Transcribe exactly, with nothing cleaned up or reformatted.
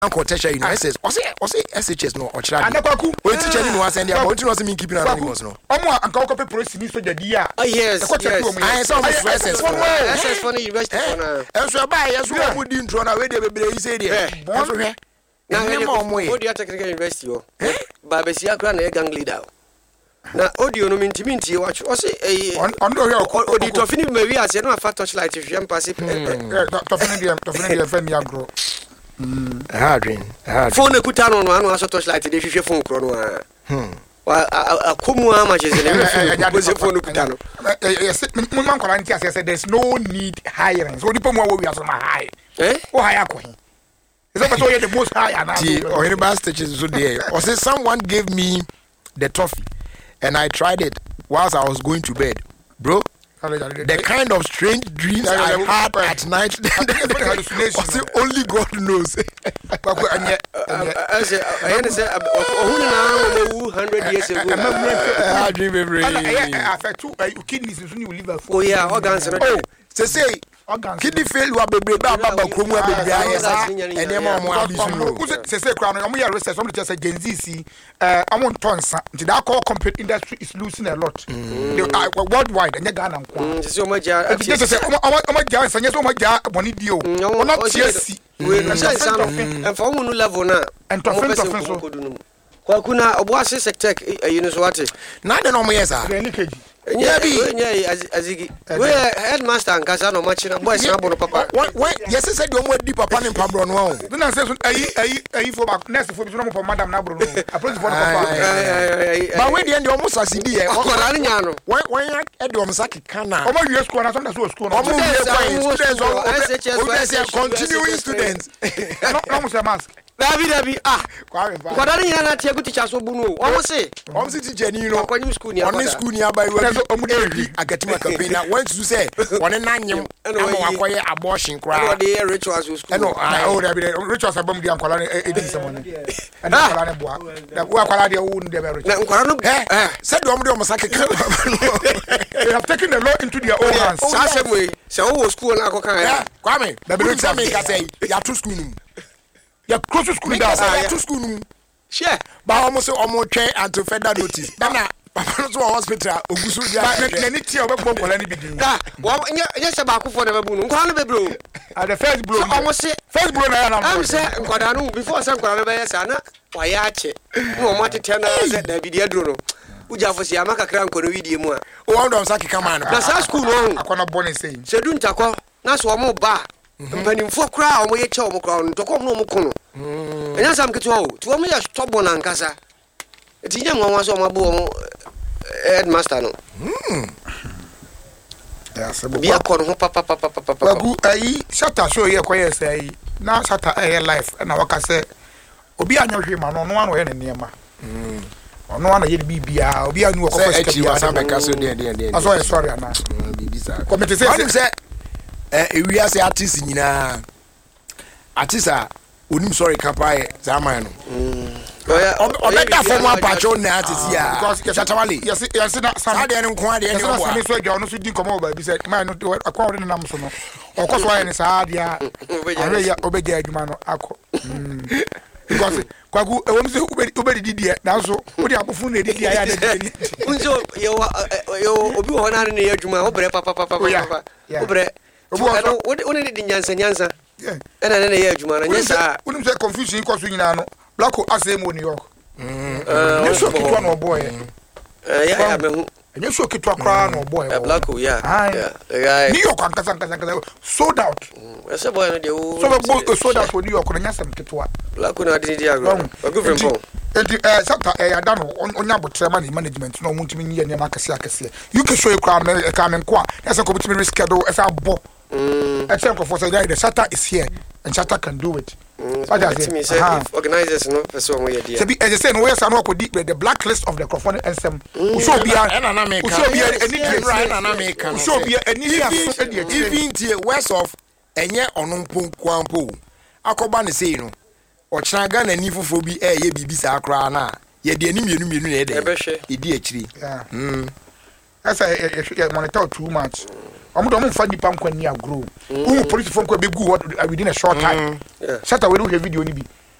Uncle Tesha, you know, says, was it, was it S H S no, or Chad? We're teaching you, and they're going to me keeping anonymous. No, I'm going to go police in the dia. Oh, yes, I saw S S for S S for the university. And so, by yes, we would do Trona, where they say, there. Now, what do you technical university? Babesia Grand gang leader. Now, audio no mean to mean to watch. Or say, under your audio finish, maybe I said, no, fat touchlight if you am passive. Definitely, definitely, grow. Hardrin, phone a kutan on one was a touchlight if you phone chrono. Hmm. Well, a kumu, how much is it? Was a phone kutano? Yes, there's no need hiring. So, the more we are so high. Eh? Oh, higher coin. It's also the most high and or any master is so there. Or say someone gave me the toffee and I tried it whilst I was going to bed, bro. The kind of strange dreams I had at night, only God knows. I say, hundred years ago. I dream every. After two kidneys, you live. Oh yeah, organs. Oh, to say. Kidney fail you baby baba kromu baby ayesa enema mo abisu no say say crown am here research some just say Gen Z see eh am tonsa nti that call complete industry is losing a lot worldwide and Ghana nko say o ma ja just say o ma ja say so ma ja money dio o na tiesi we na say say and for one level na and to fin to fin so kwa kuna obo ase sector you know so what na de no mo yes ah yeah bi yeah azigi we headmaster nkasa no machina boys na bono papa when yes say de omo di papa ne pabro no o do na say so ayi ayi ayi for back next for bi no mo madam na bro no approach for papa but we de de omo sasidi e okora nya no when when e de omo sakika na omo wi school na some na so school no omo wi students continuing students no mo say mask Dabi dabi ah kwa dani yana tie ku teacher so bunu o se o se teacher ni no kwanyim school ni on school ni abai we o mu dey agatima campaign na want to say on nanyem ama wakoye abortion kra no dey rituals school no oh dabi rituals abom di ankwala na edi samo ne ana ankwala ne boa da wo ankwala de wo ndebe rituals na ankwala no eh said o mu dey o masake they have taken the law into their own hands sa se we se wo school na akokan ya kwame dabi rituals me ka say ya to school ni ya cross school da ya to school nu share ba almost almost twen until further notice na papa no to hospital ogusu dia na ni tie obegbo nkola ni bidin da nya nya se ba akufo na babu no nkola no bebro at the first blow almost first blow na ya na am say nkoda no before say nkola no be yes na wa ya ache no mo tete na say da bidi aduro no uja fo si amaka kra nkono widie mu a o won don saki kama no na sa school no akona born say sedu ntakọ na so mo ba mpanimfo kra omo ye che omo kra no tokom no omo kono enya sam keto o to omo ye stop na nkasa etinya nwanwa so omo abo omo headmaster no mm ya sebo bia kono ho papa papa papa bagu ayi shata show ye koye say na shata ayi life na waka say obi anyohwe ma no no ano ye ne nema mm ono ana ye bibia obi anu ko first ka bia sa be ka so de de de aso e sorry ana bibisa committee say eh ewia say artist nyina artist a onim sorry kapae zaman no oya obeta form apacho na artist ya chatawale yes yes na sam de nko ade ne bo a so gya no so di komo ba bi say man no akwa ode nam so no okoso aye ne saa dia are ya obegya adwuma no akọ because kwagu ewom se ubedi didi na so odi akofo na didi ya na didi unzo yo yo obi ho na ne adwuma obre papa papa papa obre ano woni ne nyansa nyansa ena ne ye adwuma na nyansa unim say confusion ko so nyina no blacko asem New York mm eh so kitwa no boy eh ya ya mehu enye so kitwa kra no boy blacko ya yeah New York ankasa ankasa sold out ese boy no de so be sold out New York no nyasa kitwa blacko na didi agro agu from bon enti eh sata eh ya da no onya botre management no muntimi nyi ne makase akase you can show you kra me ka me nko a ese ko bitimi risk do ese abo mm ese ko for say the sata is here and sata can do it what does it mean say organizers no person we dey say be as say no we say no ko the blacklist of the crofone ensem so bia na na make so bia any right na na make so bia any even tie west of enye onumpo kwampo akoba ne say no ochira Ghana ni fofo bi eh ye bibi sa akra na ye de ani mienu mienu na ye de e di akiri mm asa ye monitor too much omo do mo fa nipa nkwa ni agro who police phone ko be gu within a short time shut away do video ni bi